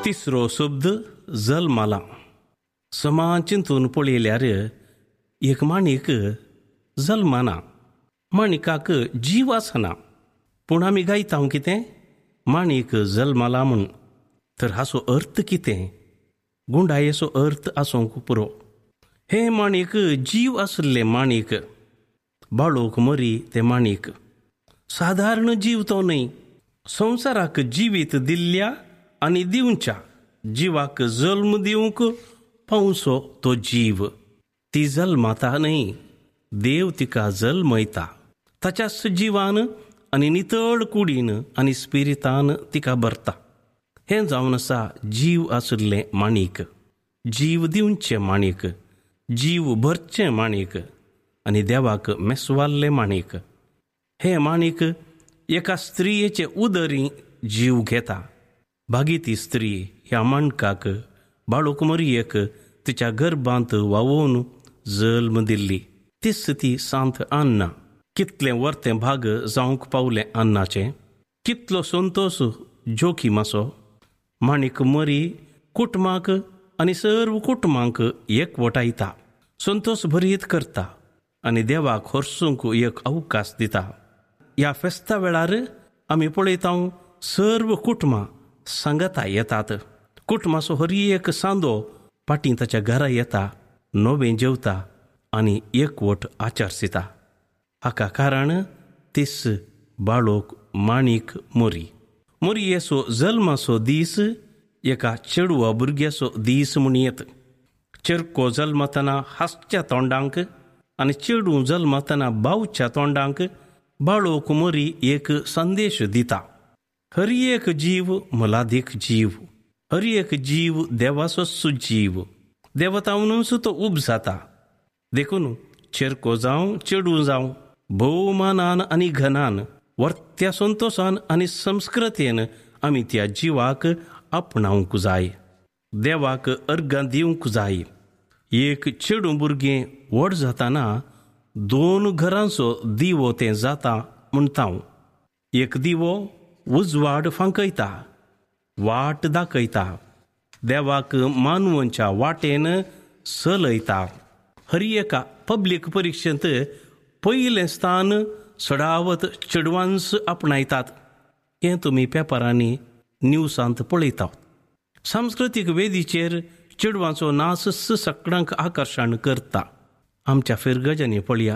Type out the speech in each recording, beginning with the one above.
तिसरो शब्द जल्माला. समा चिंतून पळयल्यार एक माणिक जल्माना. माणिकाक जीव आसना, पूण आमी गायता कितें माणिक जल्माला म्हूण. तर हाचो अर्थ कितें? गुंडायेचो अर्थ आसूंक पुरो. हे माणिक जीव आसले माणिक. बाळोक मरी ते माणिक. साधारण जीव तो न्हय. संवसाराक जिवीत दिल्ल्या आनी दिवच्या जिवाक जल्म दिवंक पावचो तो जीव. ती जल्माता न्हय, देव तिका जल्मयता. ताच्याच जिवान आनी नितळ कुडीन आनी स्पिरितान तिका भरता. हें जावन आसा जीव आसले माणिक, जीव दिवचे माणिक, जीव भरचे माणिक आनी देवाक मेसवाल्ले माणिक. हे माणिक एका स्त्रियेचे उदरी जीव घेता. भागी स्त्री ह्या माणकाक बाळोक मरयेक तिच्या गर्भांत वावोवन जल्म दिल्ली. तीच ती सांत अन्ना. कितलें वर्तें भाग जावंक पावलें अन्नाचें. कितलो संतोष जोखीमाचो. माणिक मरी कुटुंबाक आनी सर्व कुटुंबांक एकवटायता, संतोष भरीत करता आनी देवाक हरसूंक एक अवकाश दिता. ह्या फेस्ता वेळार आमी पळयता सर्व कुटुंबां सांगाता येतात. कुटुंबाचो हर एक सांदो पाटी ताच्या घरा येता, नवें जेवता आनी एकवट आचारसिता. हाका कारण तीस बाळोक माणिक मोरी. मोरयेचो जल्माचो दीस एका चेडवा भुरग्याचो दीस म्हूण येत. चेडको जल्मतना हांसच्या तोंडांक आनी चेडूं जल्मतना बावच्या तोंडांक बाळोक मोरी एक संदेश दिता. हर एक जीव मोलादीक जीव. हर एक जीव देवाचो जीव. देवतावनूच तो उब जाता. देखून चेडको जावं चेडूं जावं भोवमानान आनी घनान वर्त्या संतोशान आनी संस्कृतेन आमी त्या जिवाक आपणावंक जाय. देवाक अर्गां दिवंक जाय. एक चेडूं भुरगें व्हड जाताना 2 घरांचो दिवो तें जाता म्हणटा. एक दिवो उजवाड फांकयता, वाट दाखयता, देवाक मानवांच्या वाटेन चलयता. हर एका पब्लीक परिक्षेंत पयलें स्थान सडावत चेडवांस आपणायतात. हें तुमी पेपरांनी न्यूसांत पळयता. सांस्कृतीक वेदीचेर चेडवांचो नाच सगळ्यांक आकर्शण करता. आमच्या फिरगजांनी पळया,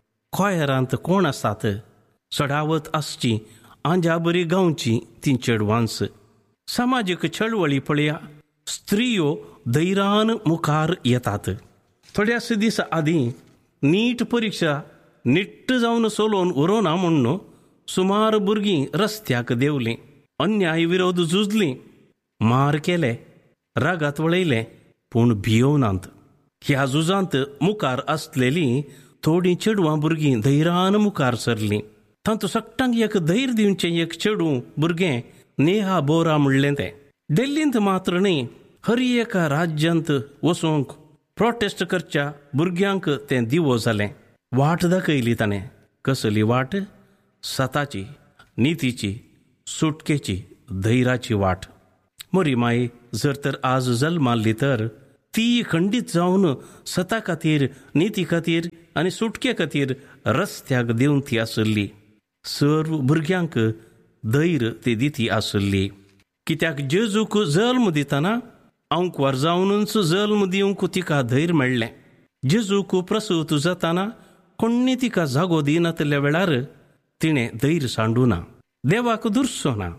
खोयरांत कोण आसात सडावत आसची आंजा बरी गावची ती चेडवांस. सामाजीक चळवळी पळया, स्त्रियो धैर्यान मुखार येतात. थोड्याच दीस आदीं नीट परीक्षा निट्ट जावन चलोवन उरोना म्हणून सुमार भुरगीं रस्त्याक देवलीं, अन्याय विरोध झुजलीं, मार केले, रागात वळयले, पूण भियोनांत. ह्या झुजांत मुखार आसलेलीं थोडीं चेडवां भुरगीं धैर्यान मुखार सरलीं. तांतू सगळ्यांक एक धैर्य दिवचें एक चेडूं भुरगें नेहा बोरा म्हणलें तें. दिल्लींत मात्र न्ही, हर एका राज्यांत वचूंक प्रोटेस्ट करच्या भुरग्यांक तें दिवो जालें. वाट दाखयली ताणें. कसली वाट? सताची, नितीची, सुटकेची, धैर्याची वाट. मोरी माय जर तर आज जल्माल्ली तर ती खंडीत जावन सता खातीर, निती खातीर आनी सुटके खातीर रस्त्याक दिवन ती आसली. सर्व भुरग्यांक धैर्य ती दिती आसली. कित्याक जेजूक जल्म दितना अंकवार जावनूच जल्म दिवंक तिका धैर्य मेळ्ळें. जेजूक प्रसूत जाताना कोणी तिका जागो दिनातल्या वेळार तिणें धैर्य सांडूं ना. देवाक दुरसो ना,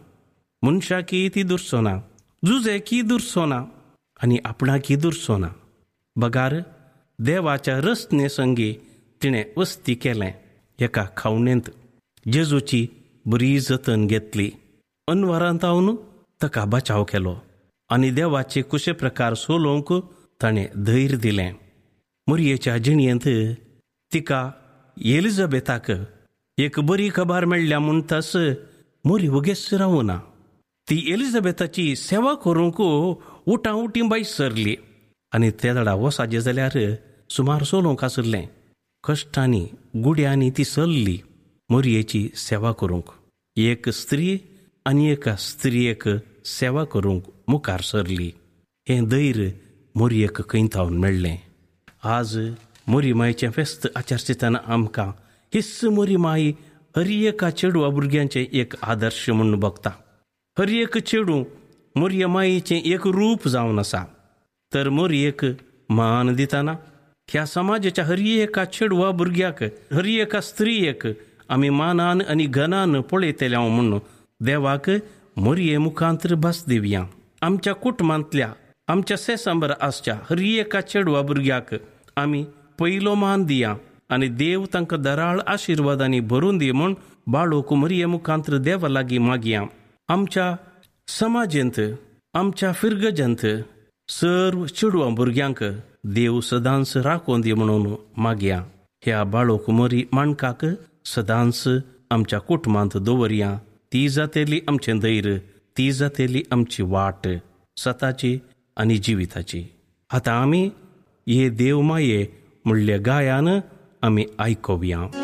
मनशाकी ती दुरसो ना, जुजेकी दुरसो ना आनी आपणाकी दुरसो ना. बगार देवाच्या रसने संगी तिणें वस्ती केलें. एका खावणेंत जेजूची बरी जतन घेतली. अनवरांत हांवन ताका बचाव केलो आनी देवाचे कुशे प्रकार सोलोवंक ताणें धैर्य दिलें. मोरयेच्या जिणयेंत तिका एलिझाबेथाक एक बरी खबर मेळ्ळ्या म्हणटास मोरी वगेस रावना. ती एलिझाबेथाची सेवा करूंक उठां उठीं भायर सरली आनी त्या झाडा वसाजें जाल्यार सुमार सोलोवंक आसलें. कश्टांनी गुड्यांनी ती चल्ली मोरयेची सेवा करूंक. एक स्त्री आनी एका स्त्रियेक सेवा करूंक मुखार सरली. हें धैर्य मोरयेक खंयतावन मेळ्ळें. आज मोरी मायेचें फेस्त आचारचितना आमकां हिस्स मोरी माई हर एका चेडवा भुरग्यांचें एक आदर्श म्हणून बगता. हर एक चेडूं मोरये मायेचें एक रूप जावन आसा. तर मोरयेक मान दितना ह्या समाजाच्या हर एका चेडवा भुरग्याक, हर एका स्त्रियेक आमी मानान आनी घनान पळयतल्या म्हणून देवाक मोरये मुखांतर भास दिवया. आमच्या कुटुंबांतल्या, आमच्या सेसांबर आसच्या हर एका चेडवा भुरग्याक आमी पयलो मान दिया आनी देव तांकां दराळ आशिर्वादांनी भरून दी म्हूण बाळोक मोरये मुखांतर देवा लागीं मागया. आमच्या समाजेंत, आमच्या फिरगजंत सर्व चेडवा भुरग्यांक देव सदांच राखोवन दी म्हणून मागया. ह्या बाळोक मोरी माणकाक सदांच आमच्या कुटुंबांत दवरया. ती जातेली आमचें धैर्य, ती जातेली आमची वाट सताची आनी जिविताची. आतां आमी हे देव माये म्हणल्या गायान आमी आयकोवया.